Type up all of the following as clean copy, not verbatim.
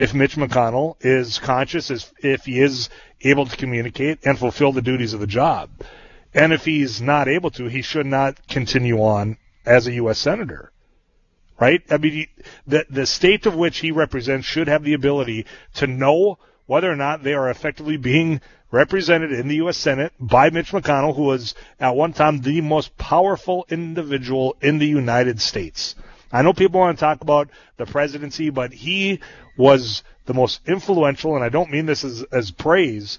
if Mitch McConnell is conscious, if he is able to communicate and fulfill the duties of the job. And if he's not able to, he should not continue on as a U.S. Senator. Right? I mean, the state of which he represents should have the ability to know whether or not they are effectively being represented in the U.S. Senate by Mitch McConnell, who was at one time the most powerful individual in the United States. I know people want to talk about the presidency, but he was the most influential, and I don't mean this as praise,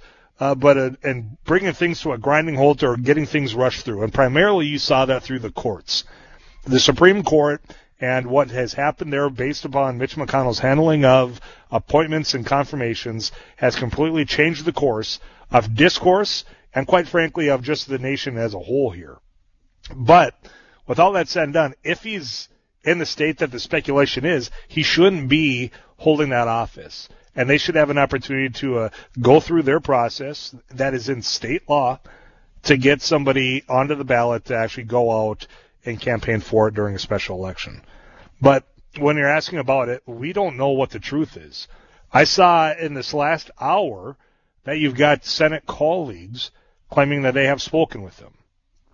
and bringing things to a grinding halt or getting things rushed through. And primarily you saw that through the courts. The Supreme Court and what has happened there based upon Mitch McConnell's handling of appointments and confirmations has completely changed the course of discourse and, quite frankly, of just the nation as a whole here. But with all that said and done, if he's in the state that the speculation is, he shouldn't be holding that office. And they should have an opportunity to go through their process that is in state law to get somebody onto the ballot to actually go out and campaign for it during a special election. But when you're asking about it, we don't know what the truth is. I saw in this last hour that you've got Senate colleagues claiming that they have spoken with him.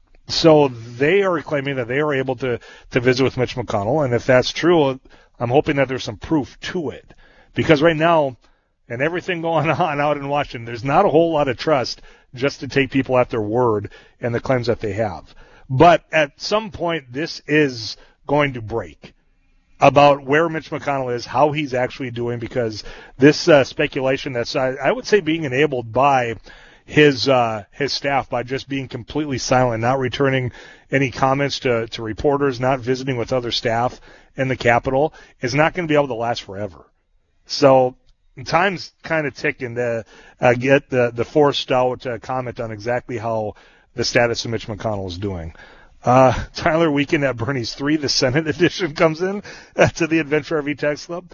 So they are claiming that they are able to visit with Mitch McConnell, and if that's true, I'm hoping that there's some proof to it. Because right now, and everything going on out in Washington, there's not a whole lot of trust just to take people at their word and the claims that they have. But at some point, this is going to break about where Mitch McConnell is, how he's actually doing, because this speculation that's, I would say, being enabled by his staff by just being completely silent, not returning any comments to reporters, not visiting with other staff in the Capitol, is not going to be able to last forever. So time's kind of ticking to get the forced out comment on exactly how the status of Mitch McConnell is doing. Tyler, Weekend at Bernie's 3, the Senate edition, comes in to the Adventure RV Text Club.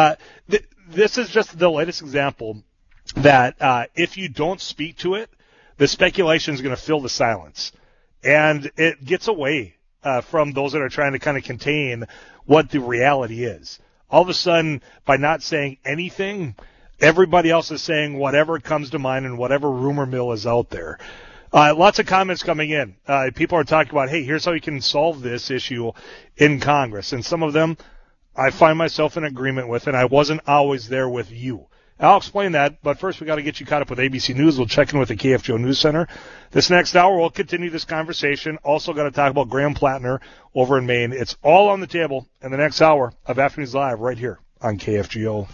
This is just the latest example that if you don't speak to it, the speculation is going to fill the silence. And it gets away from those that are trying to kind of contain what the reality is. All of a sudden, by not saying anything, everybody else is saying whatever comes to mind and whatever rumor mill is out there. Lots of comments coming in. People are talking about, hey, here's how you can solve this issue in Congress. And some of them I find myself in agreement with, and I wasn't always there with you. I'll explain that, but first we got to get you caught up with ABC News. We'll check in with the KFGO News Center. This next hour, we'll continue this conversation. Also got to talk about Graham Plattner over in Maine. It's all on the table in the next hour of Afternoons Live right here on KFGO.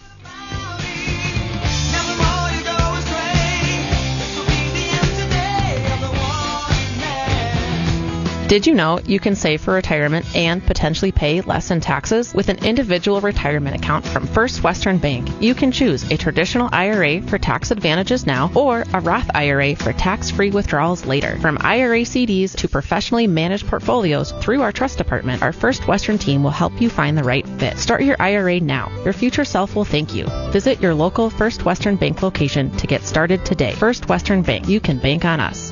Did you know you can save for retirement and potentially pay less in taxes? With an individual retirement account from First Western Bank, you can choose a traditional IRA for tax advantages now or a Roth IRA for tax-free withdrawals later. From IRA CDs to professionally managed portfolios through our trust department, our First Western team will help you find the right fit. Start your IRA now. Your future self will thank you. Visit your local First Western Bank location to get started today. First Western Bank. You can bank on us.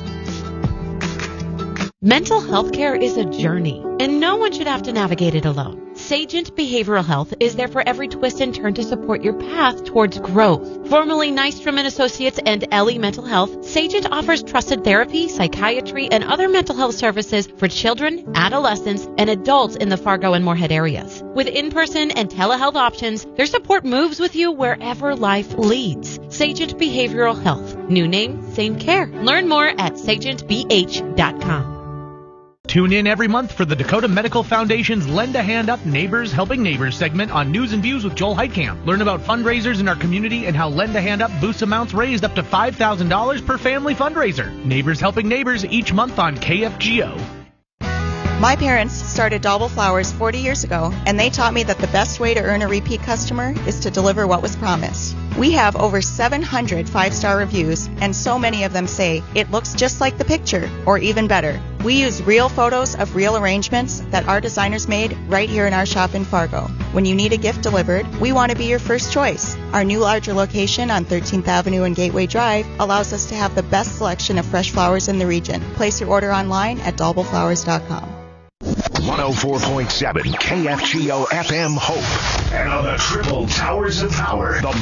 Mental health care is a journey, and no one should have to navigate it alone. Sagent Behavioral Health is there for every twist and turn to support your path towards growth. Formerly Nystrom & Associates and Ellie Mental Health, Sagent offers trusted therapy, psychiatry, and other mental health services for children, adolescents, and adults in the Fargo and Moorhead areas. With in-person and telehealth options, their support moves with you wherever life leads. Sagent Behavioral Health. New name, same care. Learn more at sagentbh.com. Tune in every month for the Dakota Medical Foundation's Lend a Hand Up Neighbors Helping Neighbors segment on News and Views with Joel Heitkamp. Learn about fundraisers in our community and how Lend a Hand Up boosts amounts raised up to $5,000 per family fundraiser. Neighbors Helping Neighbors each month on KFGO. My parents started Dauble Flowers 40 years ago, and they taught me that the best way to earn a repeat customer is to deliver what was promised. We have over 700 five-star reviews, and so many of them say, it looks just like the picture, or even better. We use real photos of real arrangements that our designers made right here in our shop in Fargo. When you need a gift delivered, we want to be your first choice. Our new larger location on 13th Avenue and Gateway Drive allows us to have the best selection of fresh flowers in the region. Place your order online at daubleflowers.com. 104.7 KFGO FM Hope. And on the Triple Towers of Power, the